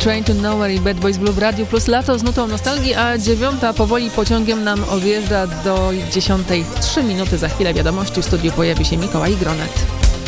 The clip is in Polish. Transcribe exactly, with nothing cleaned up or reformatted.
Train to Nowhere i Bad Boys Blue w Radiu Plus Lato z nutą nostalgii, a dziewiąta powoli pociągiem nam odjeżdża do dziesiątej. Trzy minuty za chwilę wiadomości. W studiu pojawi się Mikołaj Gronet.